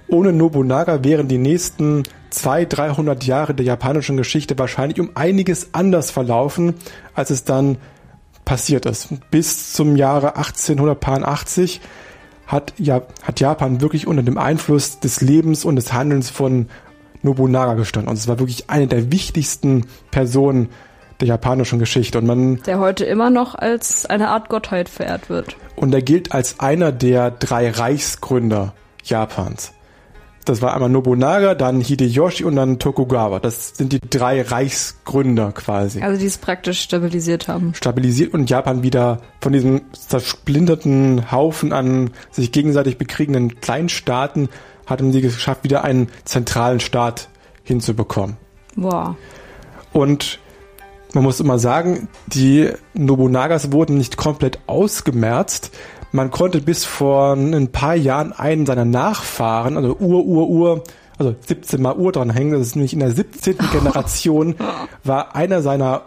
ohne Nobunaga wären die nächsten 200-300 Jahre der japanischen Geschichte wahrscheinlich um einiges anders verlaufen, als es dann passiert ist. Bis zum Jahre 1880 hat Japan wirklich unter dem Einfluss des Lebens und des Handelns von Nobunaga gestanden. Und es war wirklich eine der wichtigsten Personen der japanischen Geschichte. Und der heute immer noch als eine Art Gottheit verehrt wird. Und er gilt als einer der 3 Reichsgründer Japans. Das war einmal Nobunaga, dann Hideyoshi und dann Tokugawa. Das sind die 3 Reichsgründer quasi. Also die es praktisch stabilisiert haben. Stabilisiert und Japan wieder von diesem zersplinterten Haufen an sich gegenseitig bekriegenden Kleinstaaten hatten sie geschafft, wieder einen zentralen Staat hinzubekommen. Wow. Und man muss immer sagen, die Nobunagas wurden nicht komplett ausgemerzt. Man konnte bis vor ein paar Jahren einen seiner Nachfahren, also also 17 mal Uhr dran hängen, das ist nämlich in der 17. Generation, war einer seiner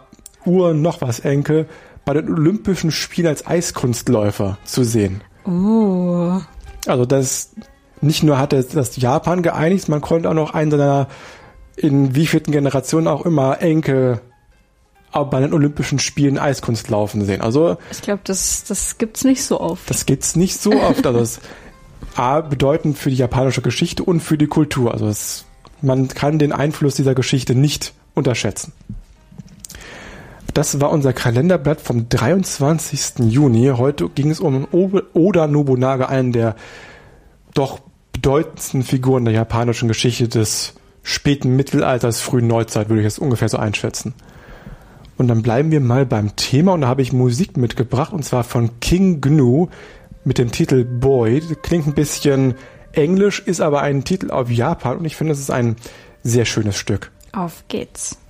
Enkel bei den Olympischen Spielen als Eiskunstläufer zu sehen. Oh. Also das nicht nur hatte das Japan geeinigt, man konnte auch noch einen seiner in wievielten Generationen auch immer Enkel auch bei den Olympischen Spielen Eiskunst laufen sehen. Also ich glaube, das gibt's nicht so oft. Das gibt's nicht so oft. Also es ist bedeutend für die japanische Geschichte und für die Kultur. Also man kann den Einfluss dieser Geschichte nicht unterschätzen. Das war unser Kalenderblatt vom 23. Juni. Heute ging es um Oda Nobunaga, einen der doch bedeutendsten Figuren der japanischen Geschichte des späten Mittelalters, frühen Neuzeit, würde ich es ungefähr so einschätzen. Und dann bleiben wir mal beim Thema und da habe ich Musik mitgebracht und zwar von King Gnu mit dem Titel Boy. Klingt ein bisschen englisch, ist aber ein Titel auf Japan und ich finde, es ist ein sehr schönes Stück. Auf geht's.